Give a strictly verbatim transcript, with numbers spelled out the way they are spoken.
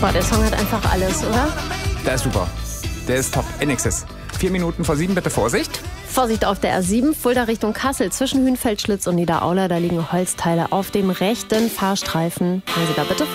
Boah, der Song hat einfach alles, oder? Der ist super. Der ist top. N X S. Vier Minuten vor sieben, bitte Vorsicht. Vorsicht auf der R sieben, Fulda Richtung Kassel, zwischen Hünfeldschlitz und Niederaula. Da liegen Holzteile auf dem rechten Fahrstreifen. Hören Sie da bitte